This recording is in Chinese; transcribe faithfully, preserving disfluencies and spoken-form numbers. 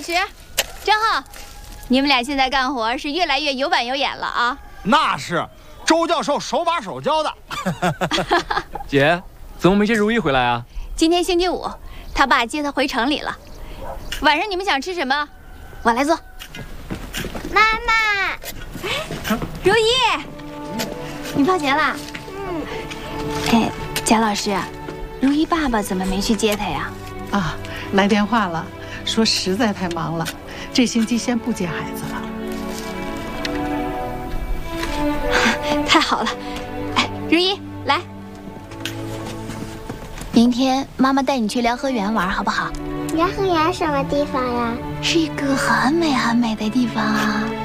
石、张浩，你们俩现在干活是越来越有板有眼了啊！ 那是，周教授手把手教的。 姐，怎么没接如意回来啊？ 今天星期五，他爸接他回城里了。晚上你们想吃什么？我来做。 妈妈， 如意，你泡鞋啦？ 嗯。 哎，贾老师，如意爸爸怎么没去接他呀？ 啊，来电话了，说实在太忙了，这星期先不接孩子了。 太好了，哎，如意来，明天妈妈带你去辽河园玩，好不好？ 辽河园什么地方呀？ 是一个很美很美的地方啊。